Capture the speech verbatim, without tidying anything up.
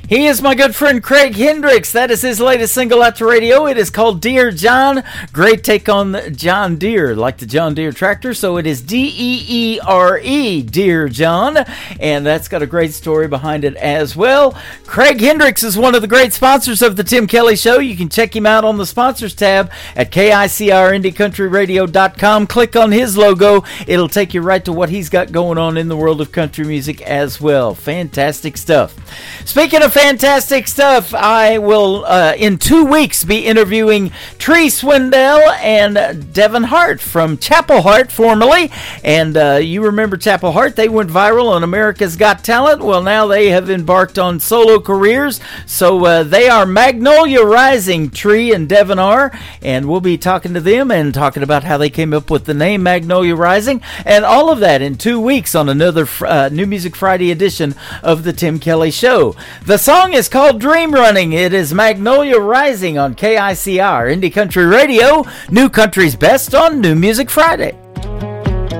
He is my good friend Craig Hendricks. That is his latest single out to radio. It is called Dear John. Great take on John Deere, like the John Deere tractor. So it is D E E R E, Dear John. And that's got a great story behind it as well. Craig Hendricks is one of the great sponsors of the Tim Kelly Show. You can check him out on the sponsors tab at K I C R Indie Country Radio dot com. Click on his logo. It'll take you right to what he's got going on in the world of country music as well. Fantastic stuff. Speaking of fantastic stuff, I will, uh, in two weeks, be interviewing Tree Swindell and Devin Hart from Chapel Hart, formerly. And uh, you remember Chapel Hart? They went viral on America's Got Talent. Well, now they have embarked on solo careers. So uh, they are Magnolia Rising, Tree and Devin are. And we'll be talking to them and talking about how they came up with the name Magnolia Rising. And all of that in two weeks on another uh, New Music Friday edition of the Tim Kelly Show. The song is called Dream Running. It is Magnolia Rising on K I C R Indie Country Radio, New Country's Best on New Music Friday.